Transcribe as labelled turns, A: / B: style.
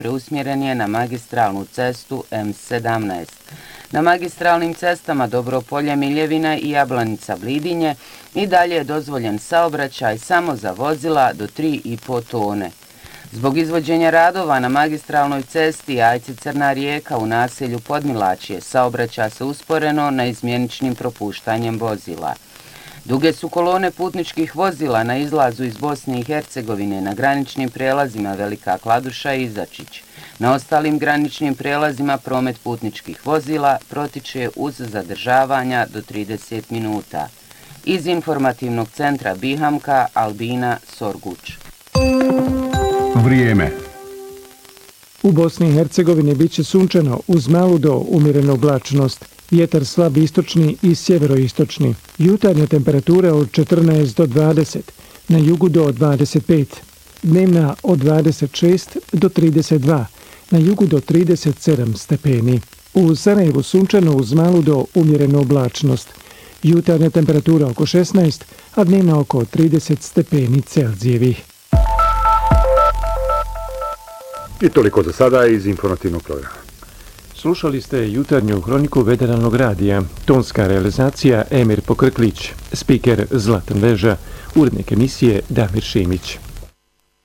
A: preusmjeren je na magistralnu cestu M17. Na magistralnim cestama Dobropolje, Miljevina i Jablanica Blidinje i dalje je dozvoljen saobraćaj samo za vozila do 3,5 tone. Zbog izvođenja radova na magistralnoj cesti Ajce-Crna Rijeka u naselju Podmilačje saobraća se usporeno neizmjeničnim propuštanjem vozila. Duge su kolone putničkih vozila na izlazu iz Bosne i Hercegovine na graničnim prelazima Velika Kladuša i Izačić. Na ostalim graničnim prelazima promet putničkih vozila protiče uz zadržavanja do 30 minuta. Iz informativnog centra Bihamka, Albina Sorguč.
B: Vrijeme.
C: U Bosni i Hercegovini bit će sunčano uz malu do umjerenu oblačnost. Vjetar slab istočni i sjeveroistočni. Jutarnje temperature od 14 do 20, na jugu do 25. Dnevna od 26 do 32, na jugu do 37 stepeni. U Sarajevu sunčano uz malu do umjerenu oblačnost. Jutarnja temperatura oko 16, a dnevna oko 30 stepeni Celzijevih.
B: I toliko za sada iz informativnog programa.
C: Slušali ste jutarnju hroniku Federalnog radija. Tonska realizacija Emir Pokrklić, spiker Zlatan Veža, urednik emisije Damir Šimić.